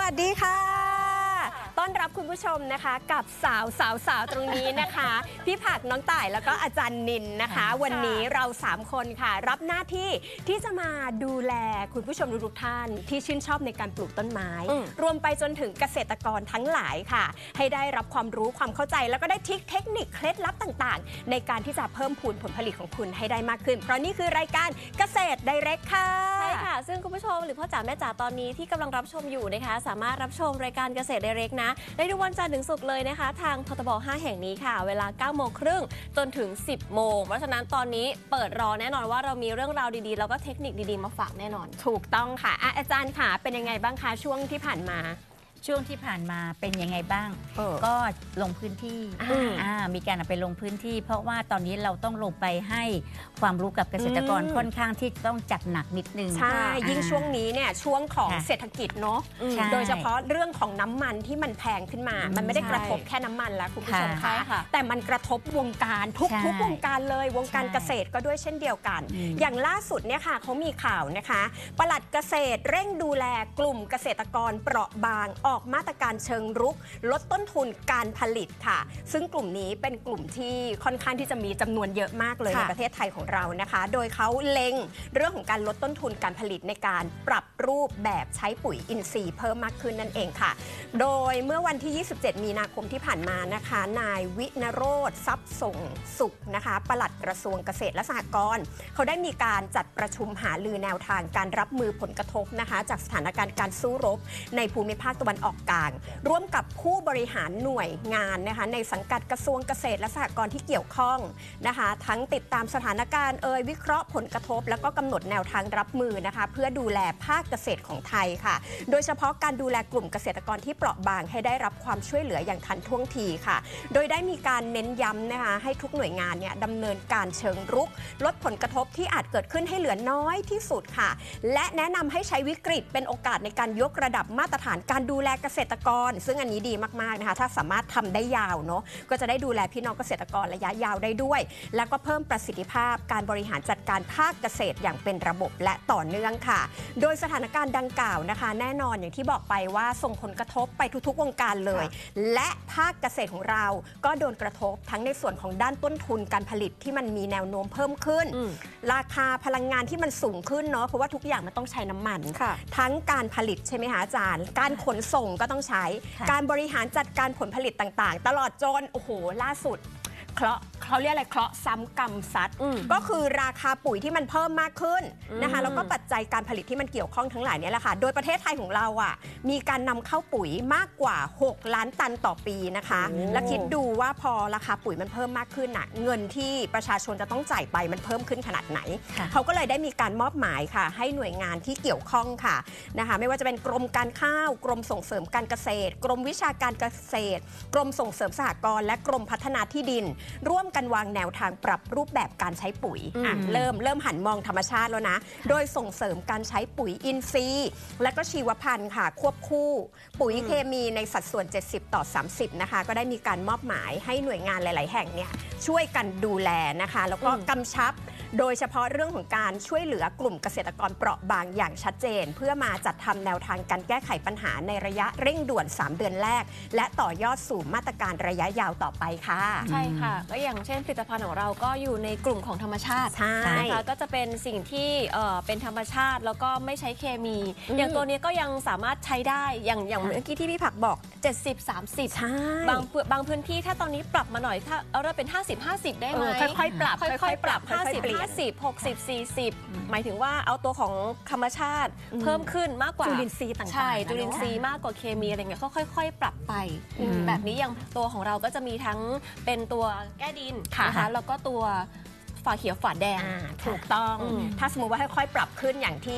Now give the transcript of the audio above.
วัสดีค่ะต้อนรับคุณผู้ชมนะคะกับสาวตรงนี้นะคะพี่ผักน้องต่ายแล้วก็อาจารย์นินนะคะวันนี้เรา3คนค่ะรับหน้าที่ที่จะมาดูแลคุณผู้ชมทุกท่านที่ชื่นชอบในการปลูกต้นไม้รวมไปจนถึงเกษตรกรทั้งหลายค่ะให้ได้รับความรู้ความเข้าใจแล้วก็ได้เทคนิคเคล็ดลับต่างๆในการที่จะเพิ่มพูนผลผลิตของคุณให้ได้มากขึ้นเพราะนี่คือรายการเกษตรไดเรกค่ะใช่ค่ะซึ่งคุณผู้ชมหรือพ่อจ๋าแม่จ๋าตอนนี้ที่กำลังรับชมอยู่นะคะสามารถรับชมรายการเกษตรไดเรกนะได้ทุกวันจันทร์ถึงศุกร์เลยนะคะทางททบ5แห่งนี้ค่ะเวลา 9 โมงครึ่งจนถึง 10 โมงเพราะฉะนั้นตอนนี้เปิดรอแน่นอนว่าเรามีเรื่องราวดีๆแล้วก็เทคนิคดีๆมาฝากแน่นอนถูกต้องค่ะอาจารย์ค่ะเป็นยังไงบ้างคะช่วงที่ผ่านมาช่วงที่ผ่านมาเป็นยังไงบ้างก็ลงพื้นที่มีการไปลงพื้นที่เพราะว่าตอนนี้เราต้องลงไปให้ความรู้กับเกษตรกรค่อนข้างที่ต้องจัดหนักนิดนึงใช่ยิ่งช่วงนี้เนี่ยช่วงของเศรษฐกิจเนาะโดยเฉพาะเรื่องของน้ำมันที่มันแพงขึ้นมามันไม่ได้กระทบแค่น้ำมันแล้วคุณผู้ชมค่ะแต่มันกระทบวงการทุกวงการเลยวงการเกษตรก็ด้วยเช่นเดียวกันอย่างล่าสุดเนี่ยค่ะเขามีข่าวนะคะปลัดเกษตรเร่งดูแลกลุ่มเกษตรกรเปราะบางออกมาตรการเชิงรุกลดต้นทุนการผลิตค่ะซึ่งกลุ่มนี้เป็นกลุ่มที่ค่อนข้างที่จะมีจำนวนเยอะมากเลยในประเทศไทยของเรานะคะโดยเขาเล็งเรื่องของการลดต้นทุนการผลิตในการปรับรูปแบบใช้ปุ๋ยอินทรีย์เพิ่มมากขึ้นนั่นเองค่ะโดยเมื่อวันที่ 27 มีนาคมที่ผ่านมานะคะนายวิณโรจน์ทรัพย์ส่งสุขนะคะปลัดกระทรวงเกษตรและสหกรณ์เขาได้มีการจัดประชุมหารือแนวทางการรับมือผลกระทบนะคะจากสถานการณ์การสู้รบในภูมิภาคตะวันออกกลางร่วมกับผู้บริหารหน่วยงานนะคะในสังกัดกระทรวงเกษตรและสหกรณ์ที่เกี่ยวข้องนะคะทั้งติดตามสถานการณ์วิเคราะห์ผลกระทบแล้วก็กำหนดแนวทางรับมือนะคะเพื่อดูแลภาคเกษตรของไทยค่ะโดยเฉพาะการดูแลกลุ่มเกษตรกรที่เปราะบางให้ได้รับความช่วยเหลืออย่างทันท่วงทีค่ะโดยได้มีการเน้นย้ำนะคะให้ทุกหน่วยงานเนี่ยดำเนินการเชิงรุกลดผลกระทบที่อาจเกิดขึ้นให้เหลือน้อยที่สุดค่ะและแนะนำให้ใช้วิกฤตเป็นโอกาสในการยกระดับมาตรฐานการดูแลเกษตรกรซึ่งอันนี้ดีมากๆนะคะถ้าสามารถทำได้ยาวเนาะก็จะได้ดูแลพี่น้องเกษตรกรระยะยาวได้ด้วยแล้วก็เพิ่มประสิทธิภาพการบริหารจัดการภาคเกษตรอย่างเป็นระบบและต่อเนื่องค่ะโดยสถานการณ์ดังกล่าวนะคะแน่นอนอย่างที่บอกไปว่าส่งผลกระทบไปทุกๆวงการเลยและภาคเกษตรของเราก็โดนกระทบทั้งในส่วนของด้านต้นทุนการผลิตที่มันมีแนวโน้มเพิ่มขึ้นราคาพลังงานที่มันสูงขึ้นเนาะเพราะว่าทุกอย่างมันต้องใช้น้ำมันทั้งการผลิตใช่ไหมคะอาจารย์การขนส่งก็ต้องใช้การบริหารจัดการผลผลิตต่างๆตลอดจนโอ้โหล่าสุดเขาเรียกอะไรเคราะห์ซ้ำกรรมซัดก็คือราคาปุ๋ยที่มันเพิ่มมากขึ้นนะคะแล้วก็ปัจจัยการผลิตที่มันเกี่ยวข้องทั้งหลายนี่แหละค่ะโดยประเทศไทยของเราอ่ะมีการนำเข้าปุ๋ยมากกว่า6 ล้านตันต่อปีนะคะและคิดดูว่าพอราคาปุ๋ยมันเพิ่มมากขึ้นน่ะเงินที่ประชาชนจะต้องจ่ายไปมันเพิ่มขึ้นขนาดไหนเขาก็เลยได้มีการมอบหมายค่ะให้หน่วยงานที่เกี่ยวข้องค่ะนะคะไม่ว่าจะเป็นกรมการข้าวกรมส่งเสริมการเกษตรกรมวิชาการเกษตรกรมส่งเสริมสหกรณ์และกรมพัฒนาที่ดินร่วมกันวางแนวทางปรับรูปแบบการใช้ปุ๋ยเริ่มหันมองธรรมชาติแล้วนะโดยส่งเสริมการใช้ปุ๋ยอินทรีย์และก็ชีวพันธุ์ค่ะควบคู่ปุ๋ยเคมีในสัดส่วน 70:30 นะคะก็ได้มีการมอบหมายให้หน่วยงานหลายๆแห่งเนี่ยช่วยกันดูแลนะคะแล้วก็กำชับโดยเฉพาะเรื่องของการช่วยเหลือกลุ่มเกษตรกรเปราะบางอย่างชัดเจนเพื่อมาจัดทำแนวทางการแก้ไขปัญหาในระยะเร่งด่วน3 เดือนแรกและต่อยอดสู่มาตรการระยะยาวต่อไปค่ะใช่ค่ะก็อย่างเช่นผลิตภัณฑ์ของเราก็อยู่ในกลุ่มของธรรมชาตินะคะก็จะเป็นสิ่งที่เป็นธรรมชาติแล้วก็ไม่ใช้เคมีอย่างตัวนี้ก็ยังสามารถใช้ได้อย่างเมื่อกี้ที่พี่ผักบอก70-30บางพื้นที่ถ้าตอนนี้ปรับมาหน่อยถ้าเอาเป็น50-50ได้ไหมค่อยๆปรับ 50-50 60-40หมายถึงว่าเอาตัวของธรรมชาติเพิ่มขึ้นมากกว่าจุลินทรีย์ต่างๆใช่จุลินทรีย์มากกว่าเคมีอะไรเงี้ยก็ค่อยๆปรับไปแบบนี้อย่างตัวของเราก็จะมีทั้งเป็นตัวแก้ดินนะคะแล้วก็ตัวฝาเขียวฝาแดงถูกต้องถ้าสมมติว่าค่อยๆปรับขึ้นอย่างที่